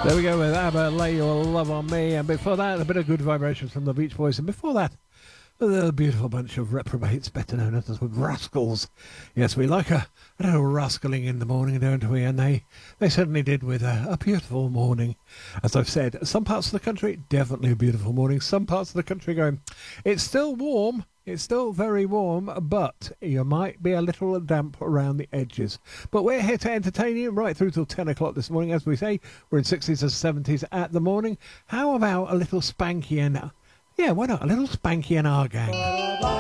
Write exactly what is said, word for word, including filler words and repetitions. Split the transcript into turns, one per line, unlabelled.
There we go with ABBA, Lay Your Love on Me, and before that, a bit of Good Vibrations from the Beach Boys, and before that, a beautiful bunch of reprobates, better known as the rascals. Yes, we like a, a little rascaling in the morning, don't we? And they, they certainly did with a, a beautiful morning. As I've said, some parts of the country, definitely a beautiful morning. Some parts of the country going, it's still warm. It's still very warm, but you might be a little damp around the edges. But we're here to entertain you right through till ten o'clock this morning. As we say, we're in sixties and seventies at the morning. How about a little Spanky and... Yeah, why not? A little Spanky and our gang.